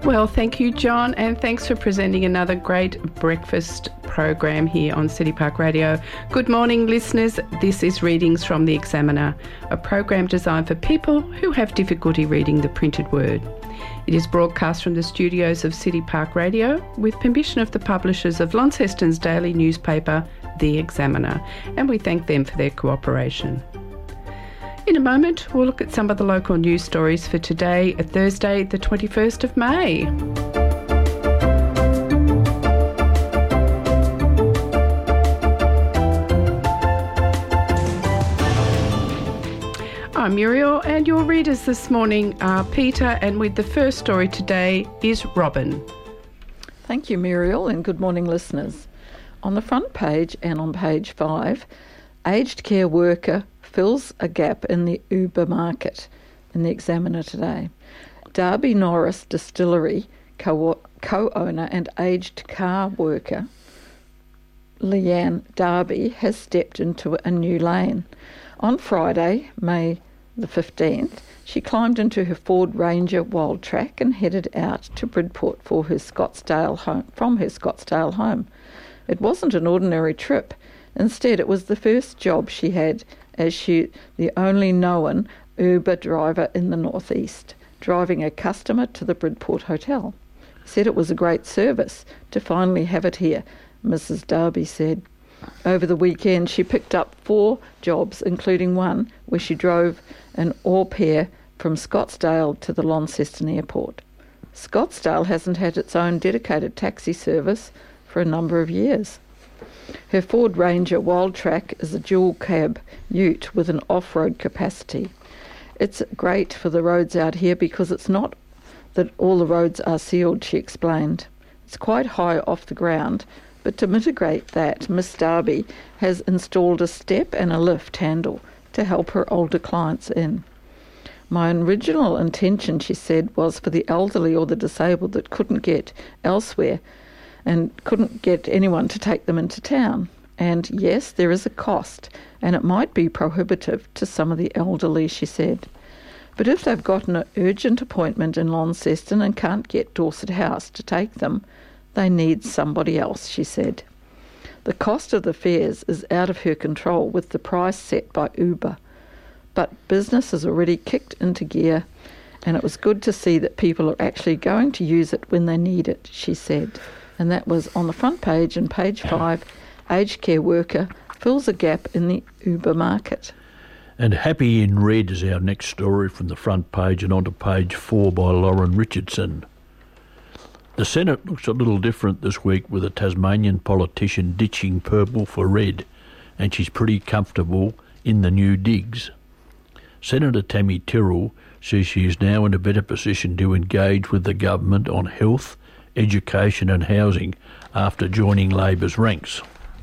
Well, thank you, John, and thanks for presenting another great breakfast program here on City Park Radio. Good morning, listeners. This is Readings from the Examiner, a program designed for people who have difficulty reading the printed word. It is broadcast from the studios of City Park Radio with permission of the publishers of Launceston's daily newspaper, The Examiner, and we thank them for their cooperation. In a moment, we'll look at some of the local news stories for today, Thursday, the 21st of May. I'm Muriel, and your readers this morning are Peter, and with the first story today is Robin. Thank you, Muriel, and good morning, listeners. On the front page and on page 5, aged care worker fills a gap in the Uber market in the Examiner today. Darby Norris Distillery co-owner and aged car worker Leanne Darby has stepped into a new lane. On Friday, May the 15th, she climbed into her Ford Ranger Wildtrak and headed out to Bridport for her Scottsdale home. It wasn't an ordinary trip. Instead, it was the first job she had as the only known Uber driver in the northeast, driving a customer to the Bridport Hotel. Said it was a great service to finally have it here, Mrs. Darby said. Over the weekend, she picked up 4 jobs, including one where she drove an au pair from Scottsdale to the Launceston airport. Scottsdale hasn't had its own dedicated taxi service for a number of years. Her Ford Ranger Wildtrak is a dual-cab ute with an off-road capacity. It's great for the roads out here because it's not that all the roads are sealed, she explained. It's quite high off the ground, but to mitigate that, Miss Darby has installed a step and a lift handle to help her older clients in. My original intention, she said, was for the elderly or the disabled that couldn't get elsewhere and couldn't get anyone to take them into town. And yes, there is a cost, and it might be prohibitive to some of the elderly, she said. But if they've got an urgent appointment in Launceston and can't get Dorset House to take them, they need somebody else, she said. The cost of the fares is out of her control with the price set by Uber. But business has already kicked into gear, and it was good to see that people are actually going to use it when they need it, she said. And that was on the front page and page 5, aged care worker fills a gap in the Uber market. And Happy in Red is our next story from the front page and onto page 4 by Lauren Richardson. The Senate looks a little different this week with a Tasmanian politician ditching purple for red, and she's pretty comfortable in the new digs. Senator Tammy Tyrrell says she is now in a better position to engage with the government on health, education and housing after joining Labor's ranks.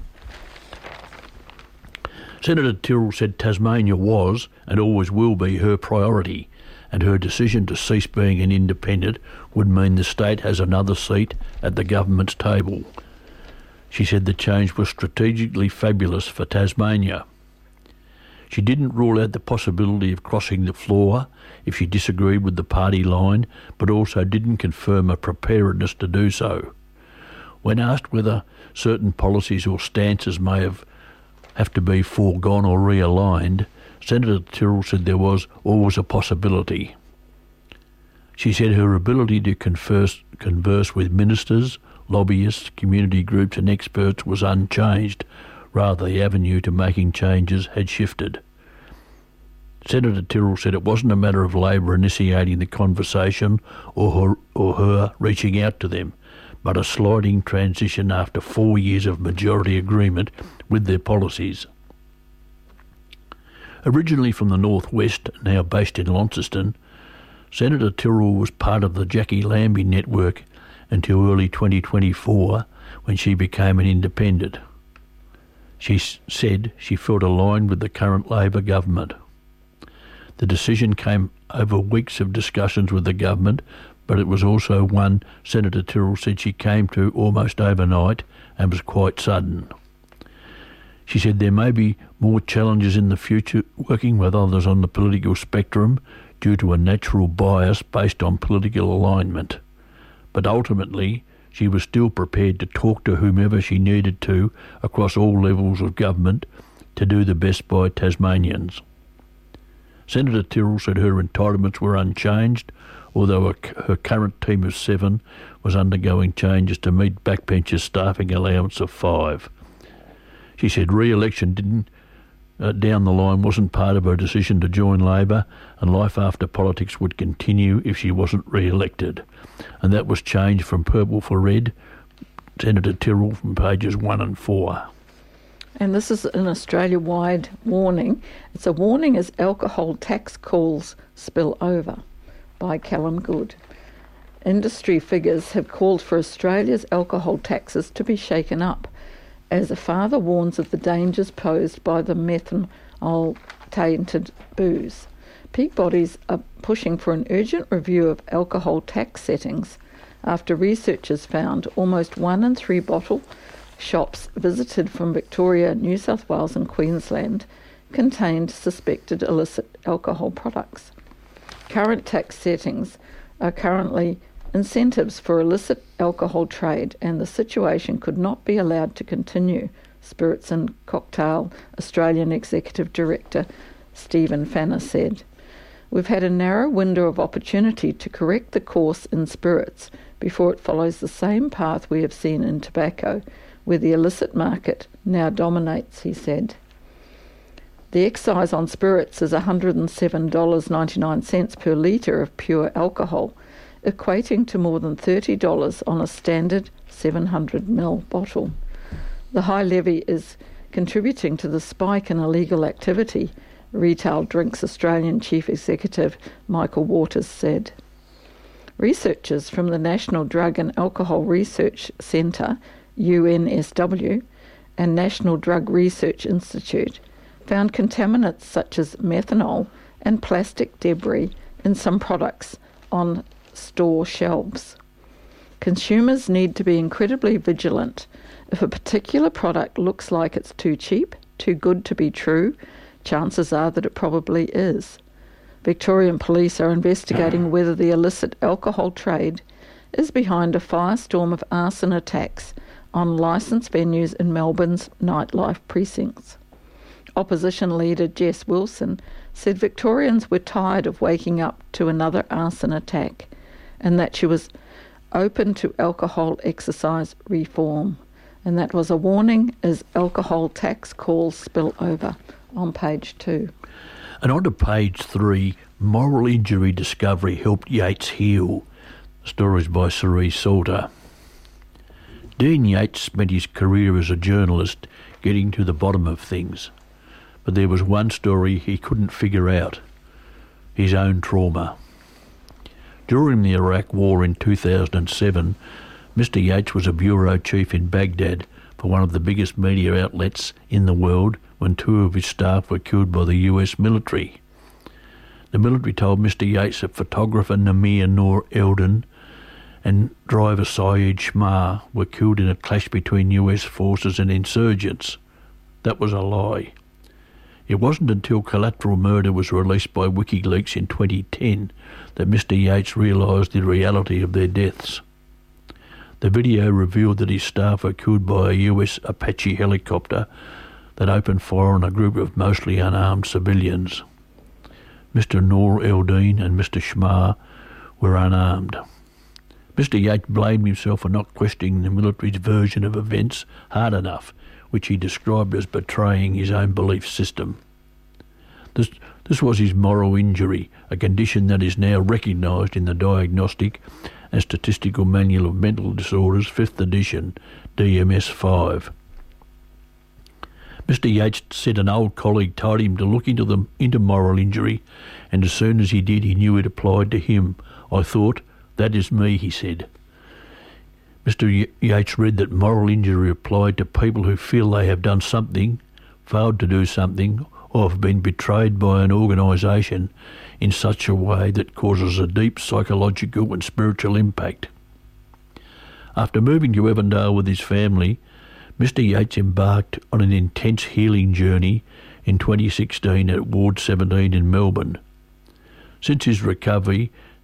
Senator Tyrrell said Tasmania was and always will be her priority, and her decision to cease being an independent would mean the state has another seat at the government's table. She said the change was strategically fabulous for Tasmania. She didn't rule out the possibility of crossing the floor if she disagreed with the party line, but also didn't confirm a preparedness to do so. When asked whether certain policies or stances may have to be foregone or realigned, Senator Tyrrell said there was always a possibility. She said her ability to converse with ministers, lobbyists, community groups and experts was unchanged. Rather, the avenue to making changes had shifted. Senator Tyrrell said it wasn't a matter of Labor initiating the conversation or her reaching out to them, but a sliding transition after 4 years of majority agreement with their policies. Originally from the northwest, now based in Launceston, Senator Tyrrell was part of the Jackie Lambie network until early 2024 when she became an independent. She said she felt aligned with the current Labor government. The decision came over weeks of discussions with the government, but it was also one Senator Tyrrell said she came to almost overnight and was quite sudden. She said there may be more challenges in the future working with others on the political spectrum due to a natural bias based on political alignment. but ultimately she was still prepared to talk to whomever she needed to across all levels of government to do the best by Tasmanians. Senator Tyrrell said her entitlements were unchanged, although her current team of 7 was undergoing changes to meet backbenchers' staffing allowance of 5. She said re-election down the line wasn't part of her decision to join Labor, and life after politics would continue if she wasn't re-elected. And that was changed from purple for red, Senator Tyrrell, from pages 1 and 4. And this is an Australia-wide warning. It's a warning as alcohol tax calls spill over, by Callum Good. Industry figures have called for Australia's alcohol taxes to be shaken up, as a father warns of the dangers posed by the methanol-tainted booze. Peak bodies are pushing for an urgent review of alcohol tax settings after researchers found almost 1 in 3 bottle shops visited from Victoria, New South Wales and Queensland contained suspected illicit alcohol products. Current tax settings are currently incentives for illicit alcohol trade, and the situation could not be allowed to continue, Spirits and Cocktail Australian Executive Director Stephen Fanner said. We've had a narrow window of opportunity to correct the course in spirits before it follows the same path we have seen in tobacco, where the illicit market now dominates, he said. The excise on spirits is $107.99 per litre of pure alcohol, equating to more than $30 on a standard 700ml bottle. The high levy is contributing to the spike in illegal activity, Retail Drinks Australian Chief Executive Michael Waters said. Researchers from the National Drug and Alcohol Research Centre, UNSW, and National Drug Research Institute found contaminants such as methanol and plastic debris in some products on store shelves. Consumers need to be incredibly vigilant. If a particular product looks like it's too cheap, too good to be true, chances are that it probably is. Victorian police are investigating whether the illicit alcohol trade is behind a firestorm of arson attacks on licensed venues in Melbourne's nightlife precincts. Opposition leader Jess Wilson said Victorians were tired of waking up to another arson attack, and that she was open to alcohol exercise reform. And that was a warning as alcohol tax calls spill over, on page 2. And on to page 3, moral injury discovery helped Yates heal. Stories by Cerise Salter. Dean Yates spent his career as a journalist getting to the bottom of things. But there was one story he couldn't figure out: his own trauma. During the Iraq War in 2007, Mr. Yates was a bureau chief in Baghdad for one of the biggest media outlets in the world when 2 of his staff were killed by the US military. The military told Mr. Yates that photographer Namir Noor Eldin and driver Syed Shmar were killed in a clash between US forces and insurgents. That was a lie. It wasn't until Collateral Murder was released by WikiLeaks in 2010 that Mr. Yates realised the reality of their deaths. The video revealed that his staff were killed by a US Apache helicopter that opened fire on a group of mostly unarmed civilians. Mr. Noor Eldin and Mr. Shmar were unarmed. Mr. Yates blamed himself for not questioning the military's version of events hard enough, which he described as betraying his own belief system. This was his moral injury, a condition that is now recognised in the Diagnostic and Statistical Manual of Mental Disorders, 5th edition, DMS-5. Mr. Yates said an old colleague told him to look into moral injury, and as soon as he did, he knew it applied to him. I thought, that is me, he said. Mr. Yates read that moral injury applied to people who feel they have done something, failed to do something, or have been betrayed by an organisation in such a way that causes a deep psychological and spiritual impact. After moving to Evandale with his family, Mr. Yates embarked on an intense healing journey in 2016 at Ward 17 in Melbourne. Since his recovery,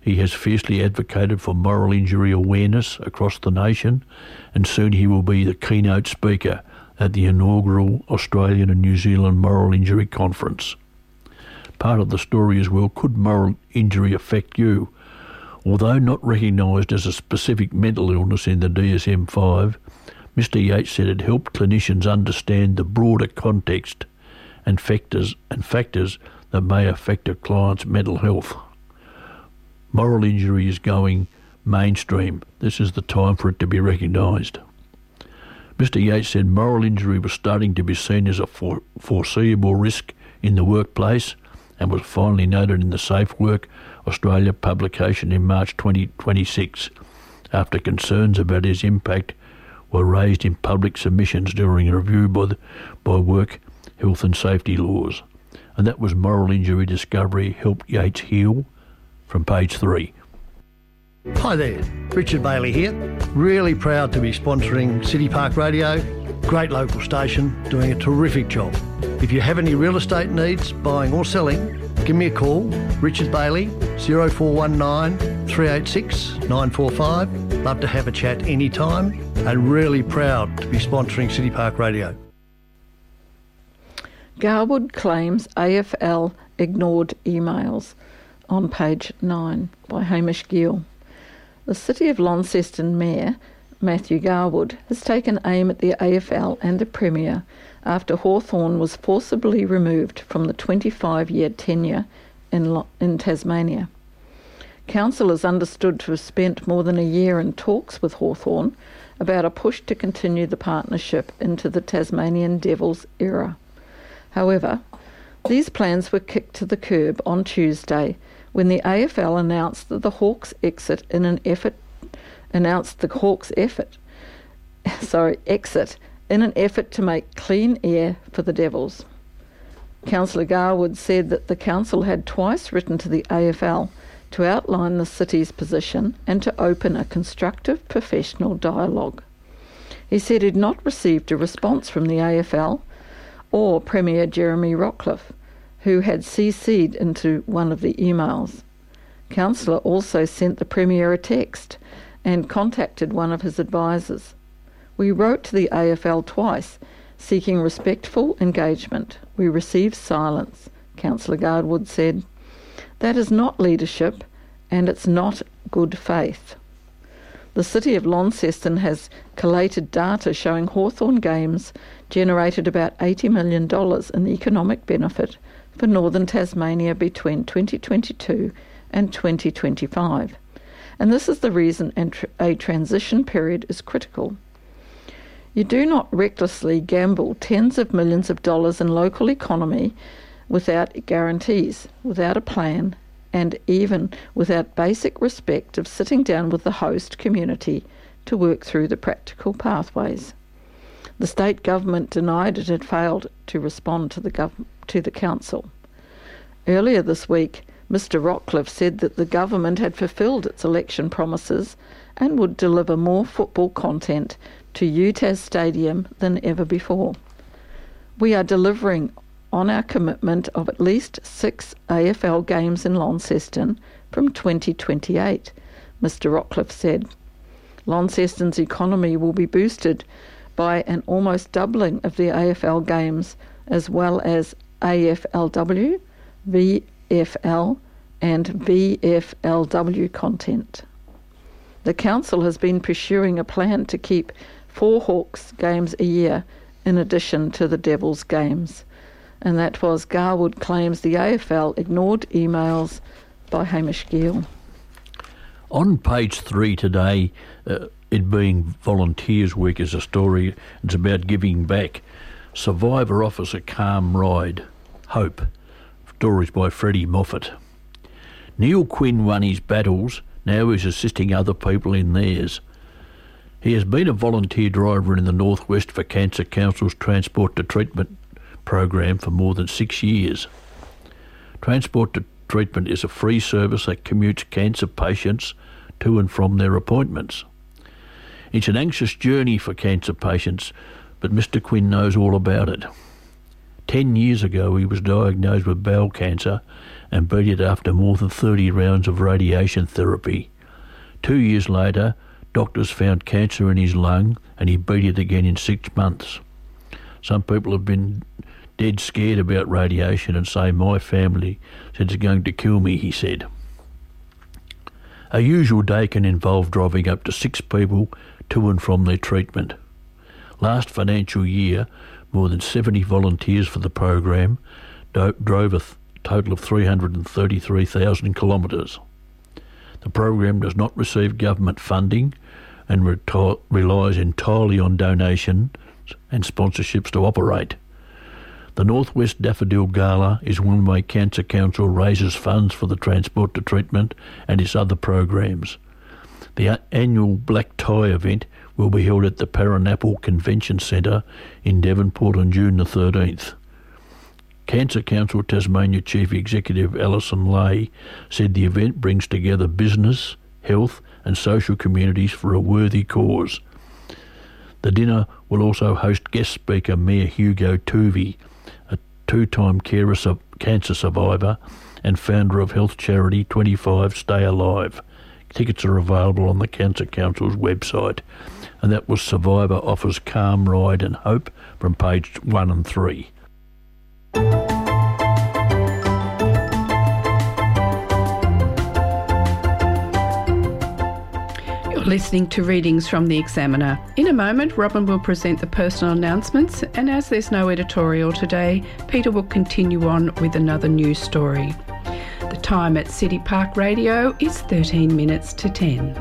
He has fiercely advocated for moral injury awareness across the nation, and soon he will be the keynote speaker at the inaugural Australian and New Zealand Moral Injury Conference. Part of the story as well, could moral injury affect you? Although not recognised as a specific mental illness in the DSM-5, Mr Yates said it helped clinicians understand the broader context and factors that may affect a client's mental health. Moral injury is going mainstream. This is the time for it to be recognised. Mr Yates said moral injury was starting to be seen as a foreseeable risk in the workplace and was finally noted in the Safe Work Australia publication in March 2026 after concerns about his impact were raised in public submissions during a review by work health and safety laws. And that was Moral Injury Discovery Help Yates Heal from page 3. Hi there, Richard Bailey here. Really proud to be sponsoring City Park Radio. Great local station, doing a terrific job. If you have any real estate needs, buying or selling, give me a call, Richard Bailey, 0419 386 945. Love to have a chat anytime, and really proud to be sponsoring City Park Radio. Garwood claims AFL ignored emails, on page 9 by Hamish Gill. The City of Launceston Mayor, Matthew Garwood, has taken aim at the AFL and the Premier after Hawthorn was forcibly removed from the 25-year tenure in Tasmania. Council is understood to have spent more than a year in talks with Hawthorn about a push to continue the partnership into the Tasmanian Devils era. However, these plans were kicked to the curb on Tuesday when the AFL announced that the Hawks exit in an effort to make clean air for the Devils. Councillor Garwood said that the council had twice written to the AFL to outline the city's position and to open a constructive professional dialogue. He said he'd not received a response from the AFL or Premier Jeremy Rockliff, who had CC'd into one of the emails. Councillor also sent the Premier a text and contacted one of his advisors. We wrote to the AFL twice, seeking respectful engagement. We received silence, Councillor Garwood said. That is not leadership, and it's not good faith. The City of Launceston has collated data showing Hawthorn Games generated about $80 million in economic benefit for northern Tasmania between 2022 and 2025. And this is the reason a transition period is critical. You do not recklessly gamble tens of millions of dollars in local economy without guarantees, without a plan, and even without basic respect of sitting down with the host community to work through the practical pathways. The state government denied it had failed to respond to the council. Earlier this week, Mr Rockliff said that the government had fulfilled its election promises and would deliver more football content to UTAS Stadium than ever before. We are delivering on our commitment of at least 6 AFL games in Launceston from 2028, Mr Rockliff said. Launceston's economy will be boosted by an almost doubling of the AFL games, as well as AFLW, VFL and VFLW content. The council has been pursuing a plan to keep 4 Hawks games a year in addition to the Devils games. And that was Garwood claims the AFL ignored emails by Hamish Gill. On page 3 today, it being Volunteers Week is a story. It's about giving back. Survivor offers a calm ride. Hope. Stories by Freddie Moffat. Neil Quinn won his battles. Now he's assisting other people in theirs. He has been a volunteer driver in the Northwest for Cancer Council's Transport to Treatment program for more than 6 years. Transport to Treatment is a free service that commutes cancer patients to and from their appointments. It's an anxious journey for cancer patients, but Mr Quinn knows all about it. 10 years ago he was diagnosed with bowel cancer and beat it after more than 30 rounds of radiation therapy. 2 years later, doctors found cancer in his lung and he beat it again in 6 months. Some people have been dead scared about radiation and say my family said it's going to kill me, he said. A usual day can involve driving up to 6 people to and from their treatment. Last financial year, more than 70 volunteers for the program drove a total of 333,000 kilometres. The program does not receive government funding and relies entirely on donations and sponsorships to operate. The Northwest Daffodil Gala is one way Cancer Council raises funds for the Transport to Treatment and its other programs. The annual Black Tie event will be held at the Paranapple Convention Centre in Devonport on June the 13th. Cancer Council Tasmania Chief Executive Alison Lay said the event brings together business, health and social communities for a worthy cause. The dinner will also host guest speaker Mayor Hugo Tuvey, a 2-time cancer survivor and founder of health charity 25 Stay Alive. Tickets are available on the Cancer Council's website. And that was Survivor Offers Calm Ride and Hope from page 1 and 3. You're listening to readings from the Examiner. In a moment, Robin will present the personal announcements, and as there's no editorial today, Peter will continue on with another news story. The time at City Park Radio is 13 minutes to 10.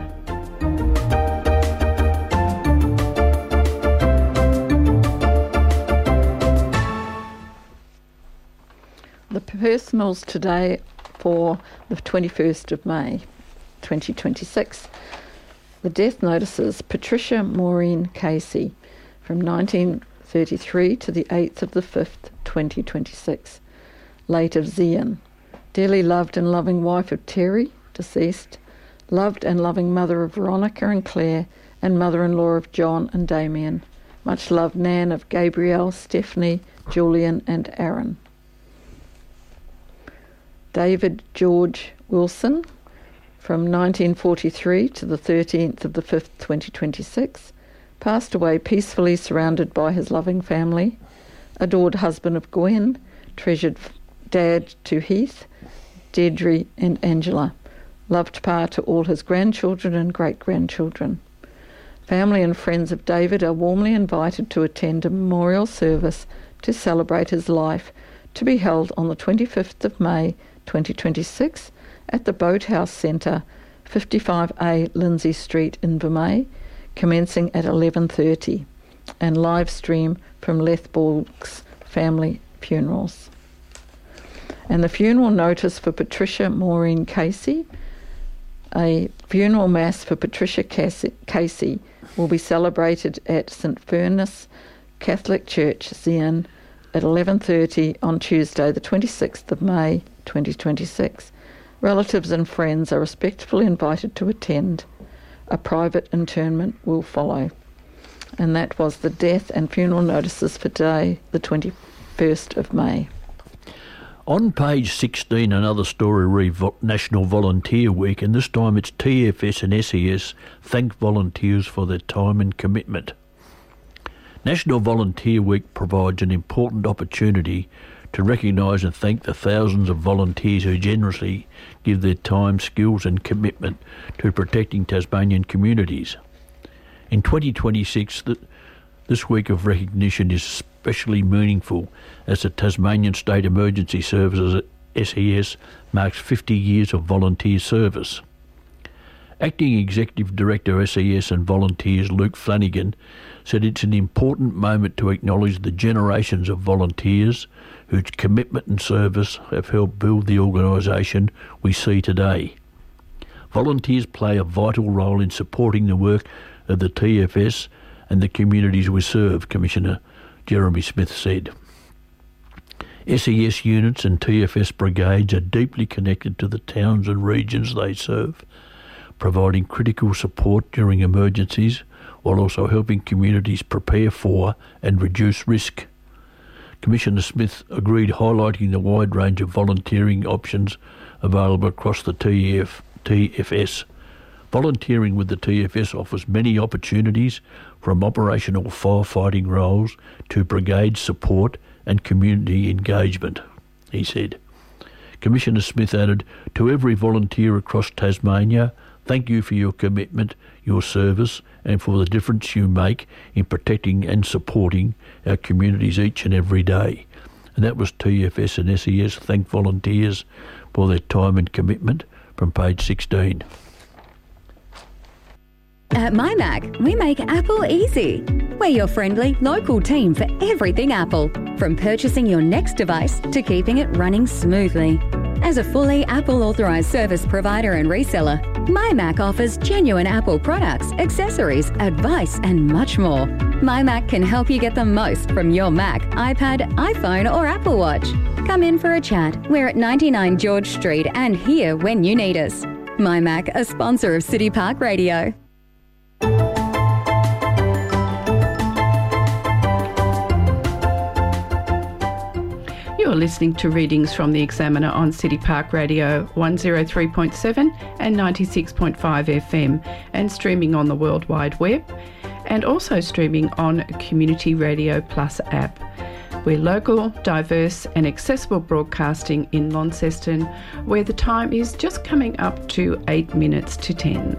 The personals today for the 21st of May 2026. The death notices: Patricia Maureen Casey from 1933 to the 8th of the 5th 2026. Late of Zian, dearly loved and loving wife of Terry, deceased, loved and loving mother of Veronica and Claire, and mother-in-law of John and Damien. Much loved Nan of Gabrielle, Stephanie, Julian and Aaron. David George Wilson from 1943 to the 13th of the 5th 2026, passed away peacefully surrounded by his loving family, adored husband of Gwen, treasured dad to Heath, Deirdre and Angela, loved pa to all his grandchildren and great-grandchildren. Family and friends of David are warmly invited to attend a memorial service to celebrate his life, to be held on the 25th of May 2026 at the Boathouse Centre, 55A Lindsay Street, Invermay, commencing at 11:30, and live stream from Lethborg's Family Funerals. And the funeral notice for Patricia Maureen Casey. A funeral mass for Patricia Casey will be celebrated at St Furnace Catholic Church, Zian, at 11:30 on Tuesday, the 26th of May 2026. Relatives and friends are respectfully invited to attend. A private interment will follow. And that was the death and funeral notices for today, the 21st of May. On page 16, another story re National Volunteer Week, and this time it's TFS and SES thank volunteers for their time and commitment. National Volunteer Week provides an important opportunity to recognise and thank the thousands of volunteers who generously give their time, skills and commitment to protecting Tasmanian communities. In 2026, this week of recognition is especially meaningful as the Tasmanian State Emergency Services SES marks 50 years of volunteer service. Acting Executive Director SES and Volunteers Luke Flanagan said it's an important moment to acknowledge the generations of volunteers whose commitment and service have helped build the organisation we see today. Volunteers play a vital role in supporting the work of the TFS and the communities we serve, Commissioner Jeremy Smith said. SES units and TFS brigades are deeply connected to the towns and regions they serve, providing critical support during emergencies while also helping communities prepare for and reduce risk. Commissioner Smith agreed, highlighting the wide range of volunteering options available across the TFS. Volunteering with the TFS offers many opportunities, from operational firefighting roles to brigade support and community engagement, he said. Commissioner Smith added, to every volunteer across Tasmania, thank you for your commitment, your service, and for the difference you make in protecting and supporting our communities each and every day. And that was TFS and SES thank volunteers for their time and commitment, from page 16. At MyMac, we make Apple easy. We're your friendly, local team for everything Apple, from purchasing your next device to keeping it running smoothly. As a fully Apple-authorised service provider and reseller, MyMac offers genuine Apple products, accessories, advice and much more. MyMac can help you get the most from your Mac, iPad, iPhone or Apple Watch. Come in for a chat. We're at 99 George Street and here when you need us. MyMac, a sponsor of City Park Radio. You're listening to readings from the Examiner on City Park Radio 103.7 and 96.5 FM, and streaming on the World Wide Web, and also streaming on Community Radio Plus app. We're local, diverse and accessible broadcasting in Launceston, where the time is just coming up to 8 minutes to 10.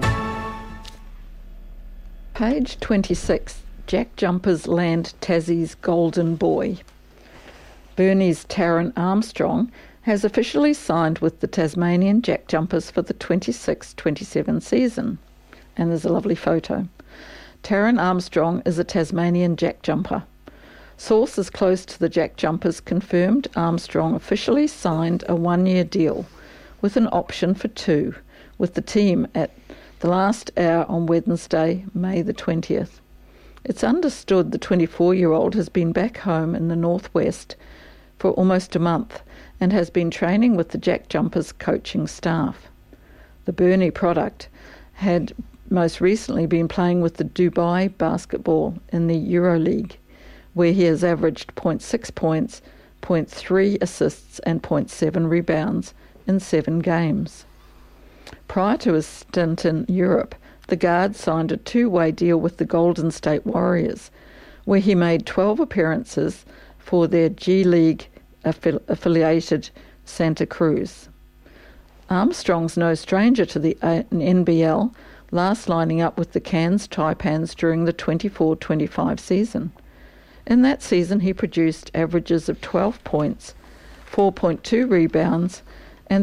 Page 26. Jack Jumpers land Tassie's golden boy. Burnie's Taran Armstrong has officially signed with the Tasmanian Jack Jumpers for the 26-27 season. And there's a lovely photo. Taran Armstrong is a Tasmanian Jack Jumper. Sources close to the Jack Jumpers confirmed Armstrong officially signed a one-year deal with an option for 2 with the team at the last hour on Wednesday, May the 20th. It's understood the 24-year-old has been back home in the northwest for almost a month and has been training with the Jack Jumpers coaching staff. The Burnie product had most recently been playing with the Dubai Basketball in the EuroLeague, where he has averaged 0.6 points, 0.3 assists and 0.7 rebounds in 7 games. Prior to his stint in Europe, the guard signed a 2-way deal with the Golden State Warriors, where he made 12 appearances for their G-League affiliated Santa Cruz. Armstrong's no stranger to the NBL, last lining up with the Cairns Taipans during the 24-25 season. In that season, he produced averages of 12 points, 4.2 rebounds, and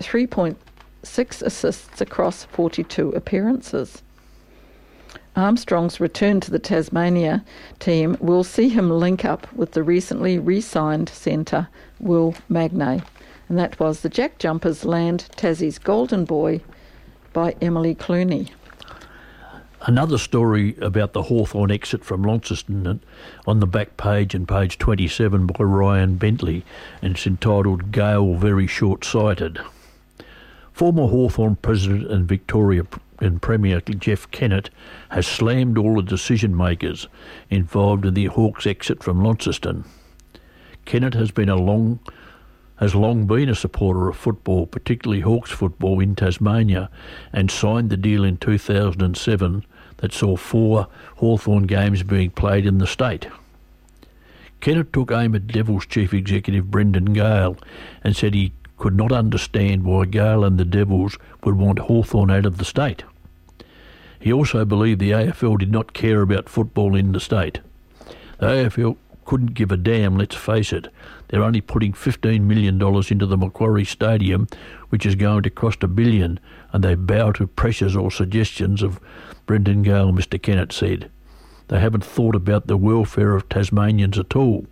3.6 assists across 42 appearances. Armstrong's return to the Tasmania team will see him link up with the recently re-signed centre Will Magnay. And that was the Jack Jumpers land Tassie's golden boy by Emily Clooney. Another story about the Hawthorn exit from Launceston on the back page and page 27 by Ryan Bentley, and it's entitled Gale Very Short-Sighted. Former Hawthorn President and Victoria and Premier Jeff Kennett has slammed all the decision-makers involved in the Hawks' exit from Launceston. Kennett has long been a supporter of football, particularly Hawks football in Tasmania, and signed the deal in 2007 that saw 4 Hawthorn games being played in the state. Kennett took aim at Devils Chief Executive Brendan Gale and said he could not understand why Gale and the Devils would want Hawthorn out of the state. He also believed the AFL did not care about football in the state. The AFL couldn't give a damn, let's face it. They're only putting $15 million into the Macquarie Stadium, which is going to cost $1 billion, and they bow to pressures or suggestions of Brendan Gale, Mr. Kennett said. They haven't thought about the welfare of Tasmanians at all.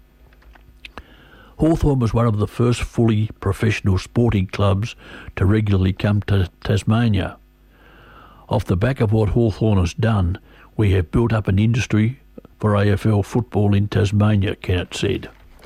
Hawthorn was one of the first fully professional sporting clubs to regularly come to Tasmania. Off the back of what Hawthorn has done, we have built up an industry for AFL football in Tasmania, Kennett said.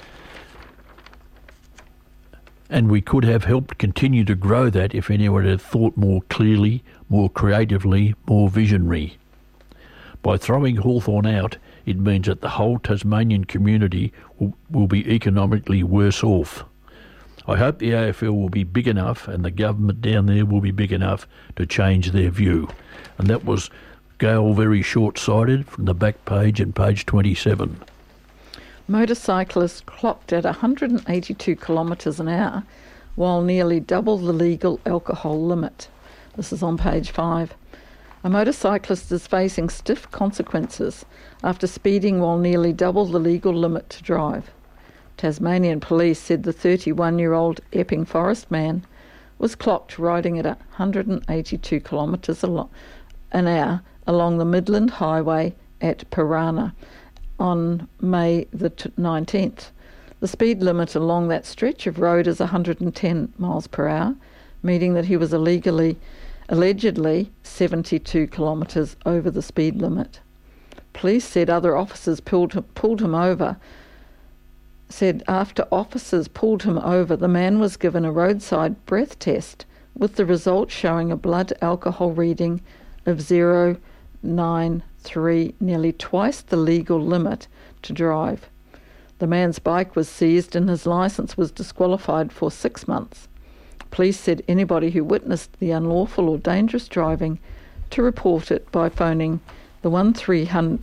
And we could have helped continue to grow that if anyone had thought more clearly, more creatively, more visionary. By throwing Hawthorn out, it means that the whole Tasmanian community will be economically worse off. I hope the AFL will be big enough and the government down there will be big enough to change their view. And that was Gail very short-sighted from the back page and page 27. Motorcyclists clocked at 182 kilometres an hour while nearly double the legal alcohol limit. This is on page 5. A motorcyclist is facing stiff consequences after speeding while nearly double the legal limit to drive. Tasmanian police said the 31-year-old Epping Forest man was clocked riding at 182 kilometres an hour along the Midland Highway at Parana on May the 19th. The speed limit along that stretch of road is 110 miles per hour, meaning that he was allegedly 72 kilometres over the speed limit. Police said other officers pulled him over. Said after officers pulled him over, the man was given a roadside breath test with the results showing a blood alcohol reading of 0.93, nearly twice the legal limit to drive. The man's bike was seized and his licence was disqualified for 6 months. Police said anybody who witnessed the unlawful or dangerous driving to report it by phoning the 131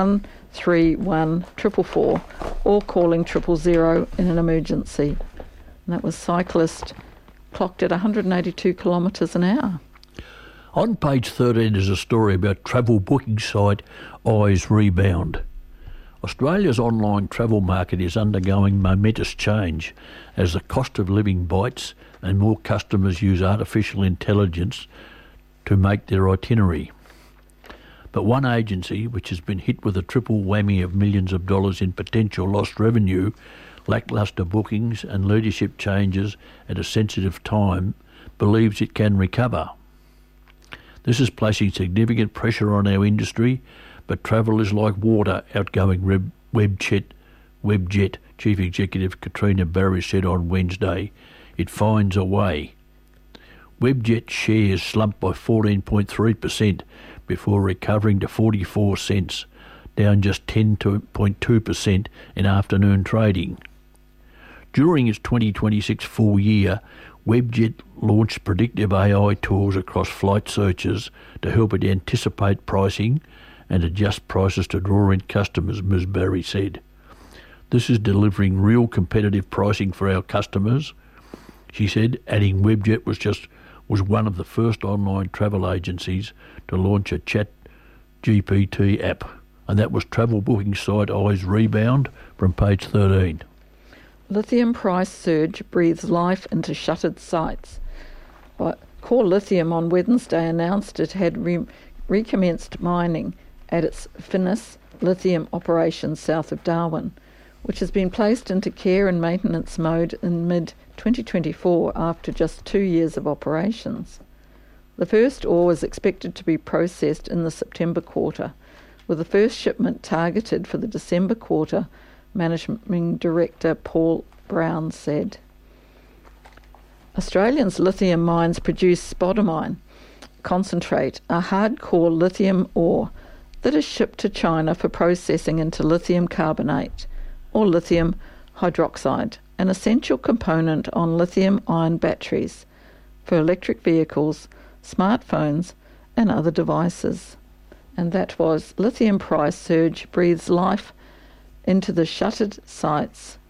444 or calling 000 in an emergency. And that was cyclist clocked at 182 kilometres an hour. On page 13 is a story about travel booking site Eyes Rebound. Australia's online travel market is undergoing momentous change as the cost of living bites and more customers use artificial intelligence to make their itinerary. But one agency, which has been hit with a triple whammy of millions of dollars in potential lost revenue, lacklustre bookings and leadership changes at a sensitive time, believes it can recover. This is placing significant pressure on our industry, but travel is like water, outgoing Webjet Chief Executive Katrina Barry said on Wednesday. It finds a way. Webjet shares slumped by 14.3% before recovering to 44 cents, down just 10.2% in afternoon trading. During its 2026 full year, Webjet launched predictive AI tools across flight searches to help it anticipate pricing and adjust prices to draw in customers, Ms. Barry said. This is delivering real competitive pricing for our customers, she said, adding Webjet was one of the first online travel agencies to launch a chat GPT app, and that was travel booking site Eyes Rebound from page 13. Lithium price surge breathes life into shuttered sites. Core Lithium on Wednesday announced it had recommenced mining at its Finniss lithium operations south of Darwin, which has been placed into care and maintenance mode in mid-2024 after just 2 years of operations. The first ore is expected to be processed in the September quarter, with the first shipment targeted for the December quarter, Managing Director Paul Brown said. Australia's lithium mines produce spodumene concentrate, a hardcore lithium ore that is shipped to China for processing into lithium carbonate or lithium hydroxide, an essential component on lithium-ion batteries for electric vehicles, smartphones and other devices. And that was Lithium Price Surge Breathes Life into the Shuttered Sites